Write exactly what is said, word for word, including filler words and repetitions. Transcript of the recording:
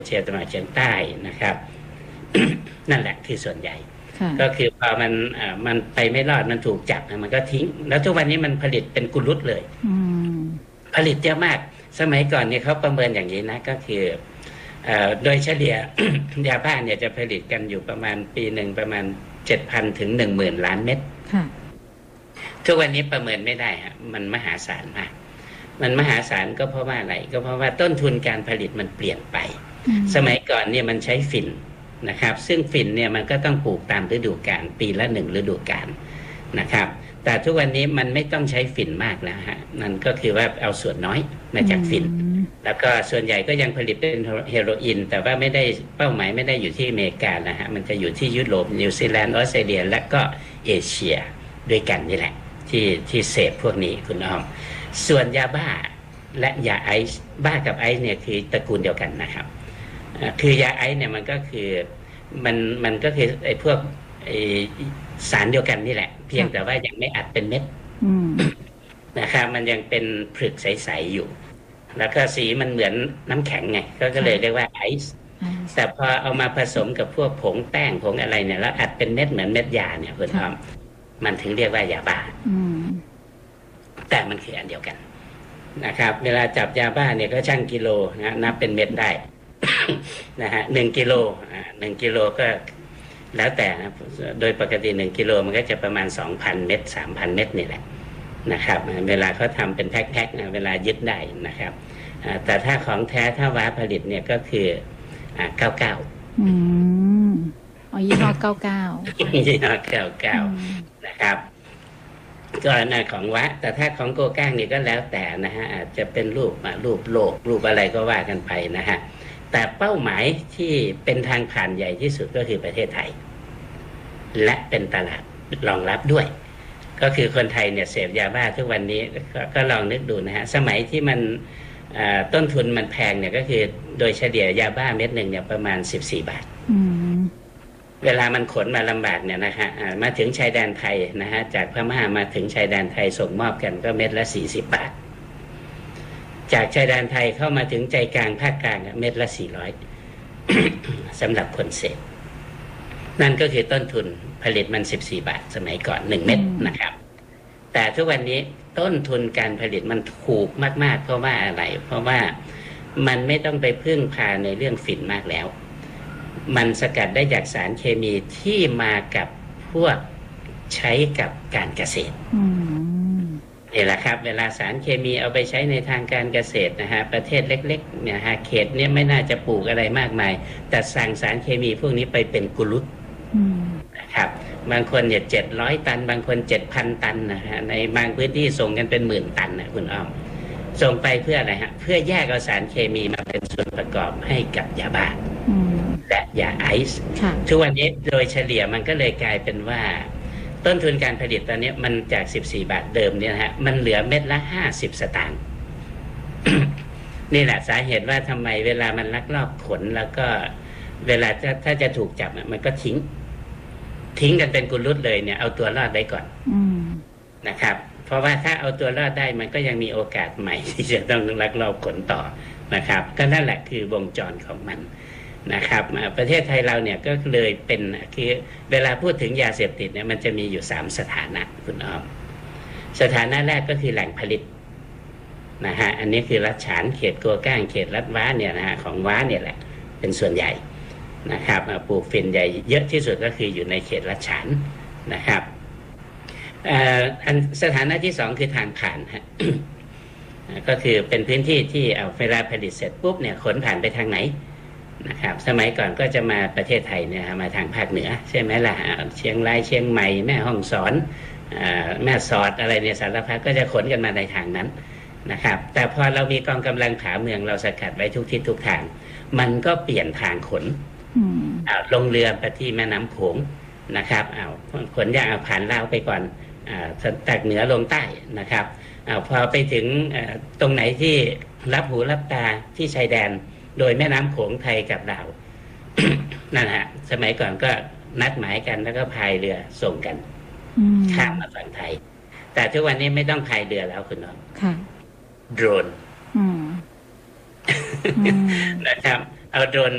เชียตะวันออกเฉียงใต้นะครับ นั่นแหละคือส่วนใหญ่ก็คือพอมันอ่ามันไปไม่รอดมันถูกจับมันก็ทิ้งแล้วทุกวันนี้มันผลิตเป็นกุลุตเลยผลิตเยอะมากสมัยก่อนเนี่ยเขาประเมินอย่างนี้นะก็คือโดยเฉลี่ย ยาบ้าเนี่ยจะผลิตกันอยู่ประมาณปีหนึ่งประมาณเจ็ดพันถึงหนึ่งหมื่นล้านเม็ดทุกวันนี้ประเมินไม่ได้ฮะมันมหาศาลมากมันมหาศาลก็เพราะว่าอะไรก็เพราะว่าต้นทุนการผลิตมันเปลี่ยนไปสมัยก่อนเนี่ยมันใช้ฝิ่นนะครับซึ่งฝิ่นเนี่ยมันก็ต้องปลูกตามฤดูกาลปีละหนึ่งฤดูกาลนะครับแต่ทุกวันนี้มันไม่ต้องใช้ฝิ่นมากแล้วฮะนั่นก็คือว่าเอาส่วนน้อยมาจากฝิ่นแล้วก็ส่วนใหญ่ก็ยังผลิตเป็นเฮโรอีนแต่ว่าไม่ได้เป้าหมายไม่ได้อยู่ที่อเมริกานะฮะมันจะอยู่ที่ยุโรปนิวซีแลนด์ออสเตรเลียและก็เอเชียด้วยกันนี่แหละที่ที่เสพพวกนี้คุณอ้อมส่วนยาบ้าและยาไอซ์บ้ากับไอซ์เนี่ยคือตระกูลเดียวกันนะครับคือยาไอซ์เนี่ยมันก็คือมันมันก็คือไอ้พวกไอ้สารเดียวกันนี่แหละเพียงแต่ว่ายังไม่อัดเป็นเม็ดนะครับมันยังเป็นผลึกใสๆอยู่แล้วก็สีมันเหมือนน้ำแข็งไงก็เลยเรียกว่าไอซ์แต่พอเอามาผสมกับพวกผงแป้งผงอะไรเนี่ยแล้วอัดเป็นเม็ดเหมือนเม็ดยาเนี่ยคุณอ้อมมันถึงเรียกว่ายาบ้าแต่มันคืออันเดียวกันนะครับเวลาจับยาบ้าเนี่ยก็ชั่งกิโลนะนับเป็นเม็ดได้ นะฮะหนึ่งกิโลอ่าหนึ่งกิโลก็แล้วแต่นะโดยปกติหนึ่งกิโลมันก็จะประมาณสองพันเม็ดสามพันเม็ดนี่แหละนะครับเวลาเขาทำเป็นแพ็คๆนะเวลายึดได้นะครับแต่ถ้าของแท้ถ้าว้าผลิตเนี่ยก็คืออ่าเก้าเก้าอืมอ๋อยี่ห้อเก้าเก้ายี่ห้อเก้าเก้านะครับก็น่าของวะแต่ถ้าของโกก้างนี่ก็แล้วแต่นะฮะอาจจะเป็นรูปรูปโลกรูปอะไรก็ว่ากันไปนะฮะแต่เป้าหมายที่เป็นทางผ่านใหญ่ที่สุดก็คือประเทศไทยและเป็นตลาดรองรับด้วยก็คือคนไทยเนี่ยเสพยาบ้าทุกวันนี้ก็ลองนึกดูนะฮะสมัยที่มันต้นทุนมันแพงเนี่ยก็คือโดยเฉลี่ยยาบ้าเม็ดหนึ่งเนี่ยประมาณสิบสี่บาทเวลามันขนมาลำบากเนี่ยนะฮะมาถึงชายแดนไทยนะฮะจากพม่ามาถึงชายแดนไทยส่งมอบกันก็เม็ดละสี่สิบบาทจากชายแดนไทยเข้ามาถึงใจกลางภาคกลางเม็ดละสี่ร้อย สำหรับคนเสพนั่นก็คือต้นทุนผลิตมันสิบสี่บาทสมัยก่อนหนึ่งเม็ดนะครับแต่ทุกวันนี้ต้นทุนการผลิตมันถูกมากๆเพราะว่าอะไรเพราะว่ามันไม่ต้องไปพึ่งพาในเรื่องฝิ่นมากแล้วมันสกัดได้จากสารเคมีที่มากับพวกใช้กับการเกษตรนี่แหละครับเวลาสารเคมีเอาไปใช้ในทางการเกษตรนะฮะประเทศเล็กๆเนี่ยฮะเขตนี้ไม่น่าจะปลูกอะไรมากมายแต่สั่งสารเคมีพวกนี้ไปเป็นกุลุตนะครับบางคนเนี่ยเจ็ดร้อยตันบางคนเจ็ดพันตันนะฮะในบางพื้นที่ส่งกันเป็นหมื่นตันนะคุณอ้อมส่งไปเพื่ออะไรฮะเพื่อแยกเอาสารเคมีมาเป็นส่วนประกอบให้กับยาบ้าและยาไอซ์ทุกวันนี้โดยเฉลี่ยมันก็เลยกลายเป็นว่าต้นทุนการผลิตตอนนี้มันจากสิบสี่บาทเดิมเนี่ยนะฮะมันเหลือเม็ดละห้าสิบสตางค์ นี่แหละสาเหตุว่าทำไมเวลามันลักลอบขนแล้วก็เวลาถ้าถ้าจะถูกจับมันก็ทิ้งทิ้งกันเป็นกุลุตเลยเนี่ยเอาตัวรอดได้ก่อนนะครับเพราะว่าถ้าเอาตัวรอดได้มันก็ยังมีโอกาสใหม่ที่จะต้องลักลอบขนต่อนะครับก็นั่นแหละคือวงจรของมันนะครับประเทศไทยเราเนี่ยก็เลยเป็นคือเวลาพูดถึงยาเสพติดเนี่ยมันจะมีอยู่สามสถานะคุณอ้อมสถานะแรกก็คือแหล่งผลิตนะฮะอันนี้คือรัฐฉานเขตโกก้างเขตรัฐว้าเนี่ยนะฮะของว้าเนี่ยแหละเป็นส่วนใหญ่นะครับปลูกฝิ่นใหญ่เยอะที่สุดก็คืออยู่ในเขตรัฐฉานนะครับอันสถานะที่สองคือทางผ่านฮะ ก็คือเป็นพื้นที่ที่เอาเวลาผลิตเสร็จปุ๊บเนี่ยขนผ่านไปทางไหนนะครับสมัยก่อนก็จะมาประเทศไทยเนี่ยมาทางภาคเหนือใช่ไหมล่ะเชียงรายเชียงใหม่แม่ฮ่องสอนแม่สอดอะไรเนี่ยสารพัดก็จะขนกันมาในทางนั้นนะครับแต่พอเรามีกองกำลังผาเมืองเราสกัดไว้ทุกทิศทุกทางมันก็เปลี่ยนทางขนลงเรือไปที่แม่น้ำโขงนะครับเอาขนยาผ่านลาวไปก่อนจากเหนือลงใต้นะครับเอาพอไปถึงตรงไหนที่รับหูรับตาที่ชายแดนโดยแม่น้ำโขงไทยกับลาว นั่นฮะสมัยก่อนก็นัดหมายกันแล้วก็พายเรือส่งกันข้ามมาฝั่งไทยแต่ทุกวันนี้ไม่ต้องพายเรือแล้วคุณน้องโดรนนะครับเอาโดรน